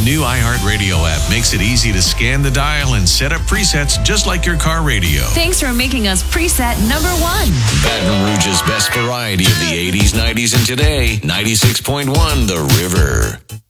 new iHeartRadio app makes it easy to scan the dial and set up presets just like your car radio. Thanks for making us preset number one. Baton Rouge's best variety of the 80s, 90s, and today. 96.1 The River.